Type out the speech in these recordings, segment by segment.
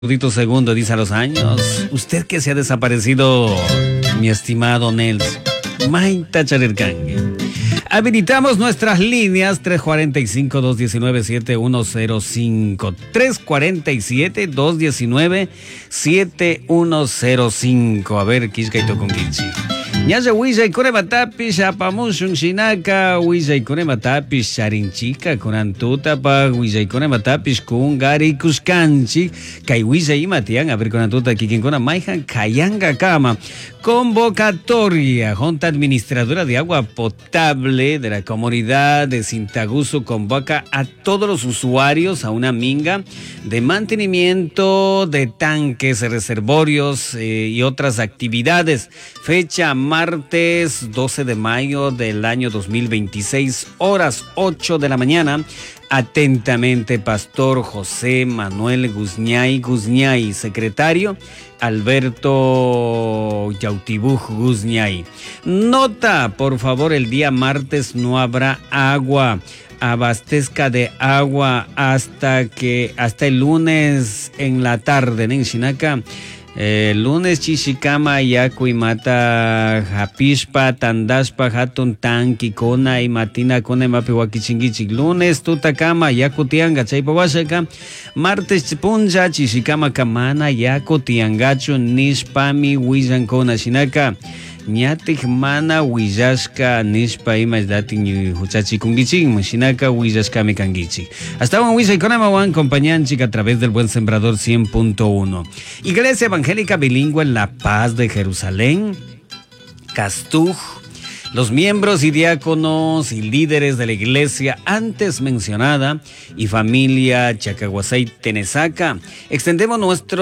Segundo dice a los años, usted que se ha desaparecido, mi estimado Nels, Maita Charercangue. Habilitamos nuestras líneas 345-219-7105, 347-219-7105. A ver, Kishkaito con Kichi. Ñaya Willa y Kure Matapish, Apamushun Shinaka, Willa y Kure Matapish, Charinchica, Kunantutapa, Willa y Kure Matapish, Kungari, Kuskanchi, Kai Willa y Matian, a ver Kunantuta, Kikinkuna, Maijan, Kayanga Kama. Convocatoria. Junta Administradora de Agua Potable de la comunidad de Sintaguso convoca a todos los usuarios a una minga de mantenimiento de tanques, reservorios y otras actividades. Fecha martes 12 de mayo del año 2026, horas 8 de la mañana. Atentamente, Pastor José Manuel Guzñay, secretario Alberto Yautibuj Guzñay. Nota, por favor, el día martes no habrá agua. Abastezca de agua hasta el lunes en la tarde, en Shinaca. Lunes Chishikama Yaku y Mata Japishpa Tandashpa Hatun Tanki Kona y Matina Kona y Mapi Wakichingichi. Lunes Tutakama Yaku Tianga Chaipa Washaka. Martes Chipunja Chishikama Kamana Yaku Tiangachu Nishpami Wijan Kona Shinaka. Ñatik mana Willashka Nishpa Imas Datin Huchachi Kungichik, Shinaka Willashka Mikangichik. Hasta un Willa y Konamawan Compañanchik a través del Buen Sembrador 100.1. Iglesia Evangélica Bilingüe en La Paz de Jerusalén, Castuj. Los miembros y diáconos y líderes de la iglesia antes mencionada y familia Chacahuasay Tenesaca, extendemos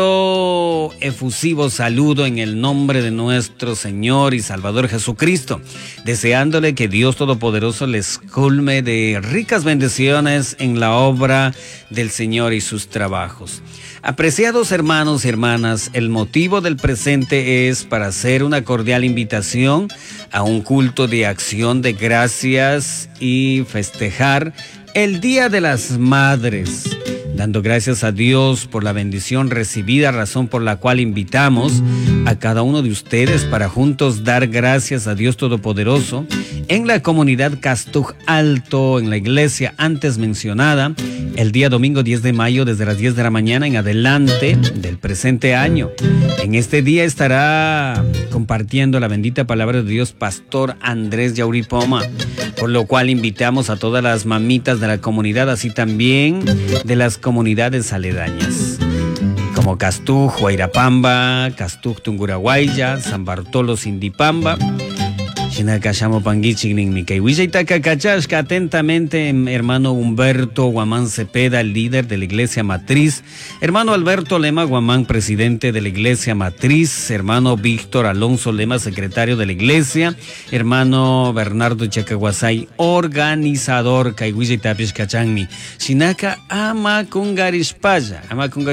nuestro efusivo saludo en el nombre de nuestro Señor y Salvador Jesucristo, deseándole que Dios Todopoderoso les colme de ricas bendiciones en la obra del Señor y sus trabajos. Apreciados hermanos y hermanas, el motivo del presente es para hacer una cordial invitación a un culto de acción de gracias y festejar el Día de las Madres, dando gracias a Dios por la bendición recibida, razón por la cual invitamos a cada uno de ustedes para juntos dar gracias a Dios Todopoderoso en la comunidad Castuj Alto, en la iglesia antes mencionada, el día domingo 10 de mayo desde las 10 de la mañana en adelante del presente año. En este día estará compartiendo la bendita palabra de Dios Pastor Andrés Yauripoma, por lo cual invitamos a todas las mamitas de la comunidad, así también de las comunidades aledañas, como Castuj, Huayrapamba, Castuj, Tungurahuaya, San Bartolo, Sindipamba, Chinacachamo, Panguichi, Ningnicaywilla y Tacacachashka. Atentamente, hermano Humberto Guamán Cepeda, el líder de la Iglesia Matriz, hermano Alberto Lema Guamán, presidente de la Iglesia Matriz, hermano Víctor Alonso Lema, secretario de la Iglesia, hermano Bernardo Chacahuasay, organizador, Caywilla y Tapishkachangni, Chinaca Ama Kungarishpaya,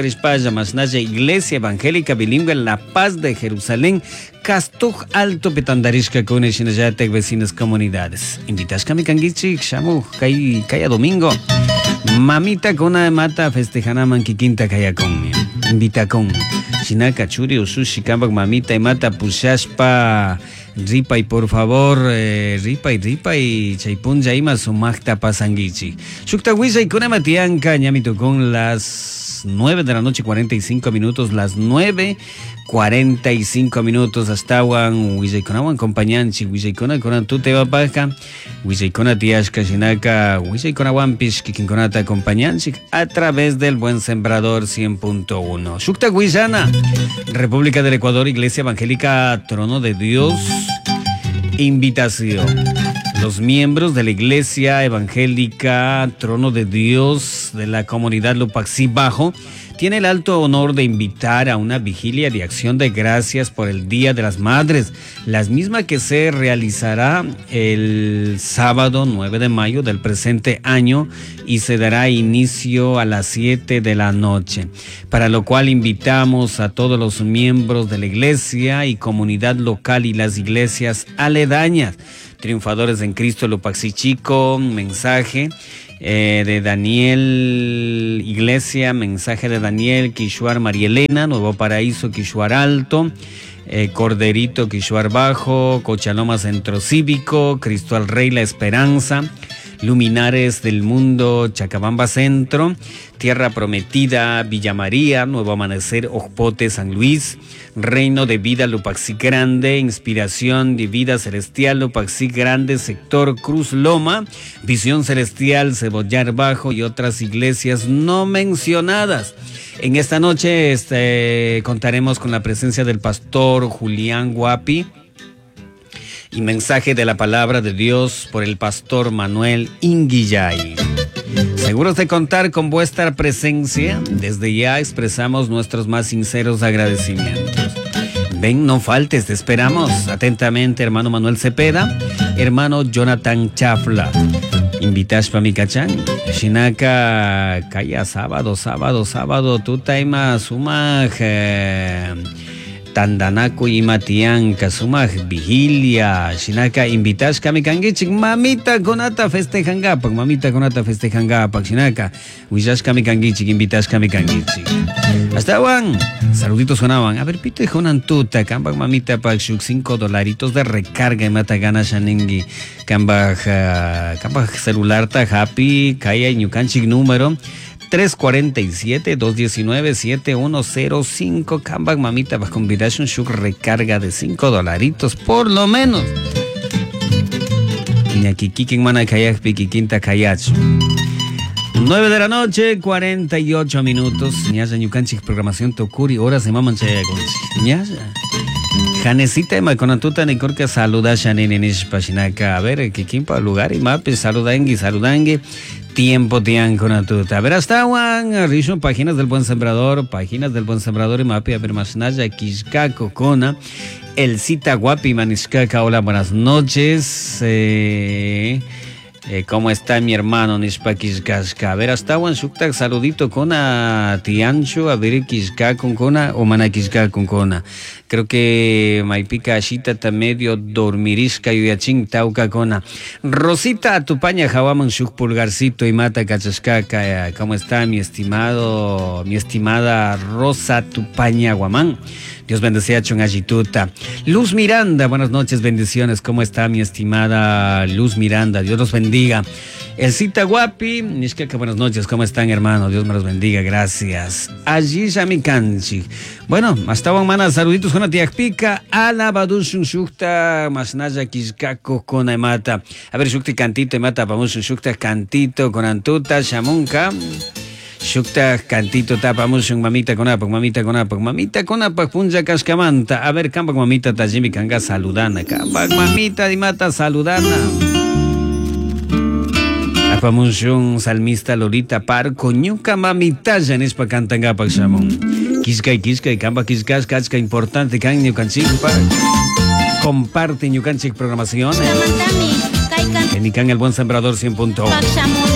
Masnaya, Iglesia Evangélica Bilingüe en La Paz de Jerusalén, Castuj Alto Petandarishka Kune Shinayatek, vecinas comunidades. Invitashka mi kangichi, shamu, kaya domingo. Mamita Kona de Mata festejana manquiquinta kaya con. Invita con. Shinaka Churi Usushi Kambak Mamita y Mata Pushashpa. Ripa y por favor, ripa y chaipunja ima sumakta pasangichi. Shukta Wisa y Kone Matianka, ñamito con las 9 de la noche 45 minutos, las 9:45 hasta Wan Wijaikonawan compañanchi Wijaikona Konan Tute Bapaja Wijaikona Tiashka Shinaka Wijaikonawan Pishkikinkonata compañanchi a través del Buen Sembrador 100.1. Shukta Guisana, República del Ecuador, Iglesia Evangélica Trono de Dios. Invitación. Los miembros de la Iglesia Evangélica Trono de Dios de la comunidad Lupaxí Bajo tiene el alto honor de invitar a una vigilia de acción de gracias por el Día de las Madres, la misma que se realizará el sábado 9 de mayo del presente año y se dará inicio a las 7 de la noche, para lo cual invitamos a todos los miembros de la iglesia y comunidad local y las iglesias aledañas. Triunfadores en Cristo, Lupaxí Chico, mensaje de Daniel Iglesia, mensaje de Daniel, Quishuar María Elena, Nuevo Paraíso, Quishuar Alto, Corderito, Quishuar Bajo, Cochaloma Centro Cívico, Cristo al Rey, La Esperanza, Luminares del Mundo, Chacabamba Centro, Tierra Prometida, Villa María, Nuevo Amanecer, Ojpote, San Luis, Reino de Vida, Lupaxí Grande, Inspiración de Vida Celestial, Lupaxí Grande, Sector Cruz Loma, Visión Celestial, Cebollar Bajo y otras iglesias no mencionadas. En esta noche contaremos con la presencia del pastor Julián Guapi y mensaje de la palabra de Dios por el pastor Manuel Inguillay. Seguros de contar con vuestra presencia, desde ya expresamos nuestros más sinceros agradecimientos. Ven, no faltes, te esperamos. Atentamente, hermano Manuel Cepeda, hermano Jonathan Chafla. Invitas pa mi cachan. Shinaka kaya sábado, tu taima sumaj Tandanaku y Matianca, sumaj vigilia. Shinaka invitas kami kangichik mamita konata festejangapak, Shinaka huillas kami kangichik, invitas kami kangichik. Hasta Juan, saluditos sonaban. A ver, pito y jonan tuta, kambak mamita pak shuk $5 de recarga y mata gana shanengi. Kambak celular ta happy, kaya ñukanchik número 347-219-7105. Kambak mamita para combination shuk recarga de $5 por lo menos. Ñakikikin mana kayak pikikinta kayacho. 9 de la noche, 48 minutos. Ñaya ñukanchik programación tokuri, horas de maman chayagonchi. Ñaya. Janecita de Maconatuta ni corca saluda Shanini Nishpashinaka. A ver, Kikimpa lugar y mape, saludangue. Tiempo tian Conatuta. A ver, hasta Juan, Rishon, páginas del Buen Sembrador y mape, a ver, Masnaya, Kishka, Cona, El Cita Guapi, Manishkaka. Hola, buenas noches. ¿Cómo está mi hermano Nishpakishkashka? A ver, hasta Juan Shuktak, saludito con a Tiancho, a ver, Kishka con Kona o Manakishka con Kona. Creo que Maipica Ashita ta medio dormirisca y yachín tauca Kona. Rosita Tupaña Jawaman Shuk Pulgarcito y Mata Cachascaca. ¿Cómo está mi estimada Rosa Tupaña Guamán? Dios bendecía a Chongallituta. Luz Miranda, buenas noches, bendiciones. ¿Cómo está mi estimada Luz Miranda? Dios los bendiga. El Cita Guapi, Nishkaka, buenas noches. ¿Cómo están, hermano? Dios me los bendiga, gracias. Allí mi canchi. Bueno, hasta Juan, saluditos con la tía Pica. Alabadushun Shukta, Masnaya Kishkako con Emata. A ver, Shukti cantito, Emata, Pamushun Shukta cantito con Antuta, Shamunka. Shukta cantito tapamos un mamita con apak, punja cascamanta. A ver, campak mamita tajimi kanga saludana. Campak mamita di mata saludana. Apamos un salmista Lolita Parco, ñuka mamita janes pa cantanga pak shamon. Kishka y campak kishkas, kachka importante kan ñukanchik pa. Comparte ñukanchik programación. En Ican el Buen Sembrador 100.1.